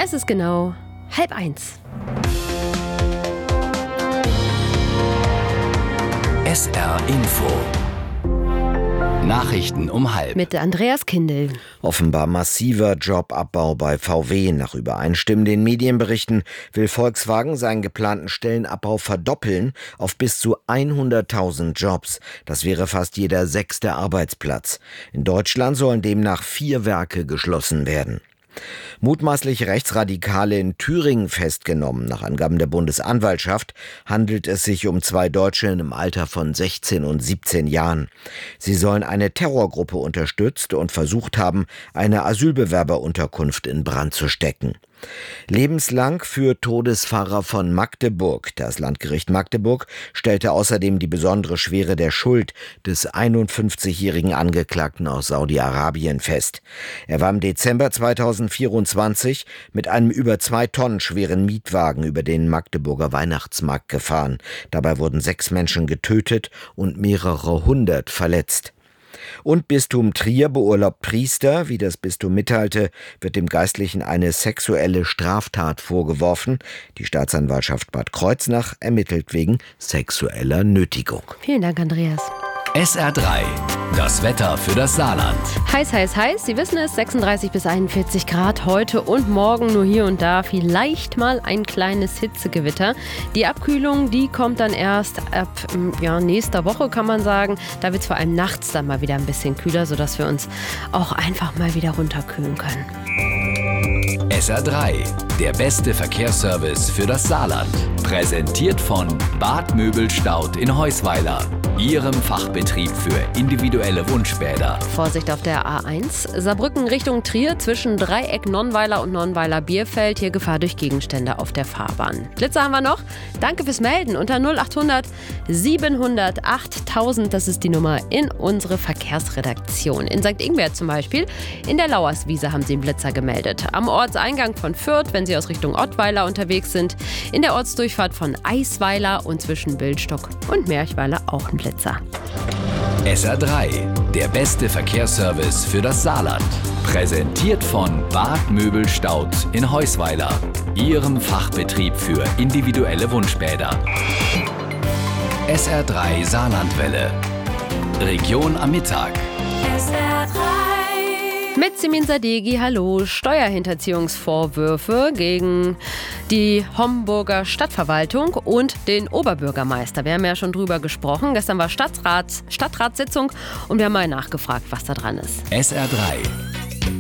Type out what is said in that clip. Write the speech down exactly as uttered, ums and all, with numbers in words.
Es ist genau halb eins. S R Info. Nachrichten um halb. Mit Andreas Kindl. Offenbar massiver Jobabbau bei V W. Nach übereinstimmenden Medienberichten will Volkswagen seinen geplanten Stellenabbau verdoppeln auf bis zu hunderttausend Jobs. Das wäre fast jeder sechste Arbeitsplatz. In Deutschland sollen demnach vier Werke geschlossen werden. Mutmaßlich Rechtsradikale in Thüringen festgenommen. Nach Angaben der Bundesanwaltschaft handelt es sich um zwei Deutsche im Alter von sechzehn und siebzehn Jahren. Sie sollen eine Terrorgruppe unterstützt und versucht haben, eine Asylbewerberunterkunft in Brand zu stecken. Lebenslang für Todesfahrer von Magdeburg. Das Landgericht Magdeburg stellte außerdem die besondere Schwere der Schuld des einundfünfzigjährigen Angeklagten aus Saudi-Arabien fest. Er war im Dezember zweitausendvierundzwanzig mit einem über zwei Tonnen schweren Mietwagen über den Magdeburger Weihnachtsmarkt gefahren. Dabei wurden sechs Menschen getötet und mehrere hundert verletzt. Und Bistum Trier beurlaubt Priester. Wie das Bistum mitteilte, wird dem Geistlichen eine sexuelle Straftat vorgeworfen. Die Staatsanwaltschaft Bad Kreuznach ermittelt wegen sexueller Nötigung. Vielen Dank, Andreas. S R drei. Das Wetter für das Saarland. Heiß, heiß, heiß. Sie wissen es, sechsunddreißig bis einundvierzig Grad heute und morgen, nur hier und da vielleicht mal ein kleines Hitzegewitter. Die Abkühlung, die kommt dann erst ab ja, nächster Woche, kann man sagen. Da wird es vor allem nachts dann mal wieder ein bisschen kühler, sodass wir uns auch einfach mal wieder runterkühlen können. S R drei. Der beste Verkehrsservice für das Saarland. Präsentiert von Bad Möbelstaud in Heusweiler. Ihrem Fachbetrieb für individuelle Wunschbäder. Vorsicht auf der A eins. Saarbrücken Richtung Trier zwischen Dreieck Nonnweiler und Nonnweiler-Bierfeld. Hier Gefahr durch Gegenstände auf der Fahrbahn. Blitzer haben wir noch. Danke fürs Melden. Unter null achthundert siebenhundert achttausend. Das ist die Nummer in unsere Verkehrsredaktion. In Sankt Ingbert zum Beispiel. In der Lauerswiese haben sie einen Blitzer gemeldet. Am Ortseingang von Fürth, wenn Sie aus Richtung Ottweiler unterwegs sind. In der Ortsdurchfahrt von Eisweiler und zwischen Bildstock und Merchweiler auch ein Blitzer. S R drei. Der beste Verkehrsservice für das Saarland. Präsentiert von Bad Möbelstaud in Heusweiler. Ihrem Fachbetrieb für individuelle Wunschbäder. S R drei Saarlandwelle. Region am Mittag. S R drei. Mit Simin Sadeghi, hallo. Steuerhinterziehungsvorwürfe gegen die Homburger Stadtverwaltung und den Oberbürgermeister. Wir haben ja schon drüber gesprochen. Gestern war Stadtrats, Stadtratssitzung und wir haben mal nachgefragt, was da dran ist. S R drei.